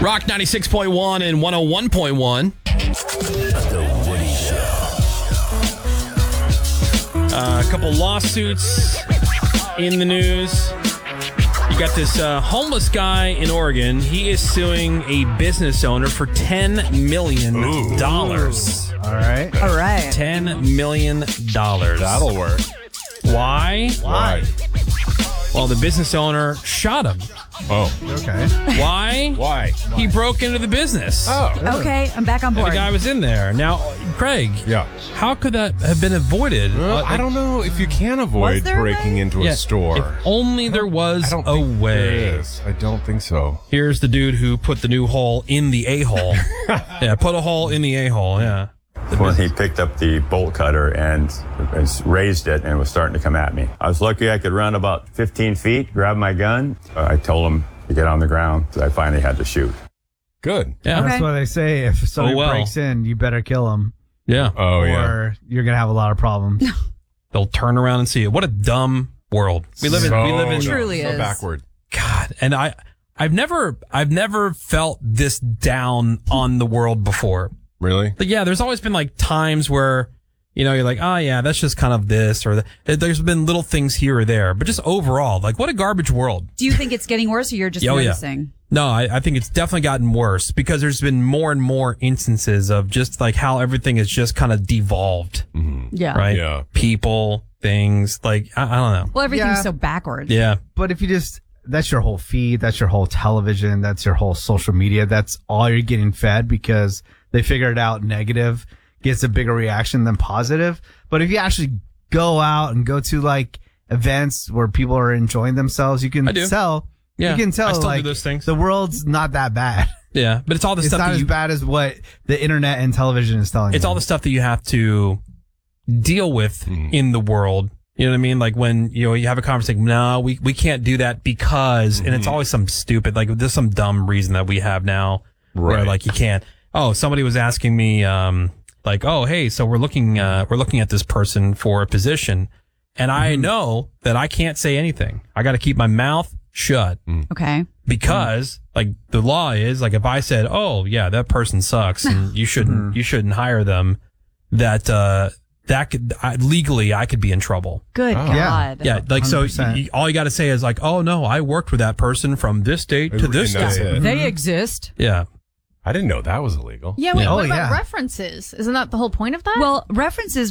Rock 96.1 and 101.1. The Woody Show. A couple lawsuits in the news. You got this homeless guy in Oregon. He is suing a business owner for $10 million. All right. $10 million. That'll work. Why? Why? Well, the business owner shot him. Oh. Okay. Why? Why? He broke into the business. Oh. Okay, I'm back on And board. the guy was in there. Now, Craig, Yeah. how could that have been avoided? Well, I don't know if you can avoid Was there a breaking way? into a store. If only there was I don't a think way. there is. I don't think so. Here's the dude who put the new hole in the a-hole. Yeah, put a hole in the a-hole, yeah. When he picked up the bolt cutter and raised it and was starting to come at me. I was lucky I could run about 15 feet, grab my gun. I told him to get on the ground. I finally had to shoot. Good. Yeah. That's why they say if somebody breaks in, you better kill them. Yeah. Oh, yeah. Or you're going to have a lot of problems. They'll turn around and see it. What a dumb world. We live in Truly so is. backward. God, and I've never felt this down on the world before. Really? But yeah, there's always been like times where, you know, you're like, oh yeah, that's just kind of this or that. There's been little things here or there, but just overall, like what a garbage world. Do you think it's getting worse or you're just Oh, yeah. noticing? No, I think it's definitely gotten worse because there's been more and more instances of just like how everything is just kind of devolved, Yeah. right? Yeah. People, things, like, I don't know. Well, everything's Yeah. so backwards. Yeah. But if you just, that's your whole feed, that's your whole television, that's your whole social media, that's all you're getting fed because they figured out negative gets a bigger reaction than positive. But if you actually go out and go to like events where people are enjoying themselves, you can I do. tell. Yeah. You can tell I still like do those things. the world's not that bad. Yeah. But it's all the It's stuff not that as you, bad as what the internet and television is telling it's you. all the stuff that you have to deal with in the world. You know what I mean? Like when, you know, you have a conversation, no, we can't do that because, and it's always some stupid, like there's some dumb reason that we have now where Right. like you can't. Oh, somebody was asking me, like, oh, hey, so we're looking at this person for a position and I know that I can't say anything. I got to keep my mouth shut Okay. because like the law is like if I said, oh yeah, that person sucks and you shouldn't hire them, that could legally I could be in trouble. Good God. Yeah, like so 100%. all you got to say is like, oh no, I worked with that person from this date to this And that's date. it. They exist. Yeah. I didn't know that was illegal. Yeah, wait, Oh, what about yeah. references? Isn't that the whole point of that? Well, references